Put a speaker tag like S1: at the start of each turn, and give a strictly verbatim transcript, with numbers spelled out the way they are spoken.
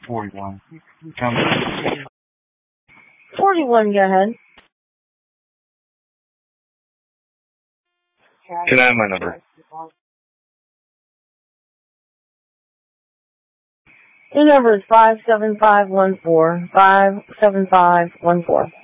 S1: forty-one. Um,
S2: forty-one, go ahead.
S1: Can I have my number?
S2: Your number is five seven five one four. five seven five one four.